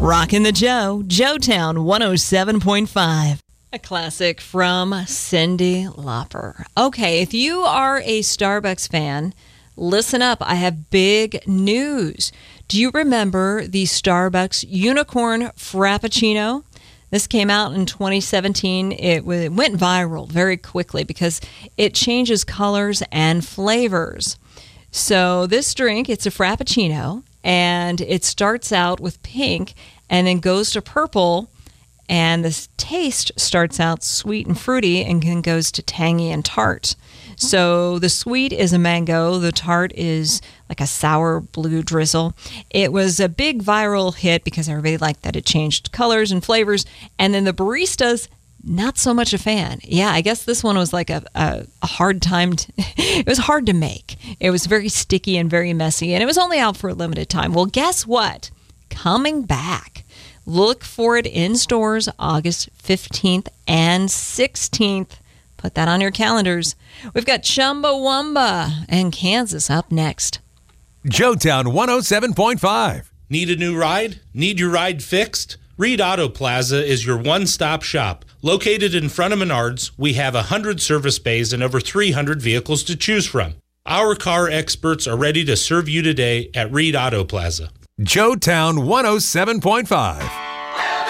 Rockin' the Joe, Joetown 107.5. A classic from Cyndi Lauper. Okay, if you are a Starbucks fan, listen up. I have big news. Do you remember the Starbucks Unicorn Frappuccino? This came out in 2017. It went viral very quickly because it changes colors and flavors. So this drink, it's a Frappuccino, and it starts out with pink and then goes to purple, and the taste starts out sweet and fruity and then goes to tangy and tart. So the sweet is a mango, the tart is like a sour blue drizzle. It was a big viral hit because everybody liked that it changed colors and flavors, and then the baristas, not so much a fan. Yeah, I guess this one was like a hard time. It was hard to make. It was very sticky and very messy, and it was only out for a limited time. Well, guess what? Coming back. Look for it in stores August 15th and 16th. Put that on your calendars. We've got Chumbawamba and Kansas up next. Joetown 107.5. Need a new ride? Need your ride fixed? Reed Auto Plaza is your one-stop shop. Located in front of Menards, we have 100 service bays and over 300 vehicles to choose from. Our car experts are ready to serve you today at Reed Auto Plaza. Joetown 107.5.